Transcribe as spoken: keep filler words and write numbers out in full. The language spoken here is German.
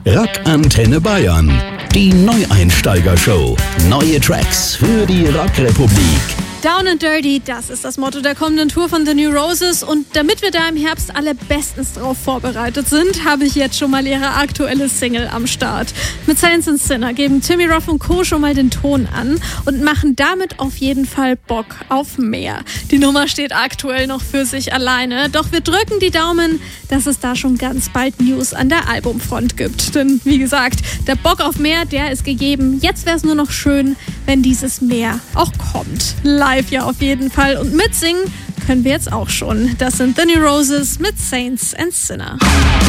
Rock Antenne Bayern. Die Neueinsteiger-Show. Neue Tracks für die Rockrepublik. Down and Dirty, das ist das Motto der kommenden Tour von The New Roses. Und damit wir da im Herbst alle bestens drauf vorbereitet sind, habe ich jetzt schon mal ihre aktuelle Single am Start. Mit Saints and Sinner geben Timmy Ruff und Co. schon mal den Ton an und machen damit auf jeden Fall Bock auf mehr. Die Nummer steht aktuell noch für sich alleine, doch wir drücken die Daumen, dass es da schon ganz bald News an der Albumfront gibt. Denn wie gesagt, der Bock auf mehr, der ist gegeben. Jetzt wäre es nur noch schön, wenn dieses Mehr auch kommt. Live ja auf jeden Fall. Und mitsingen können wir jetzt auch schon. Das sind The New Roses mit Saints and Sinner.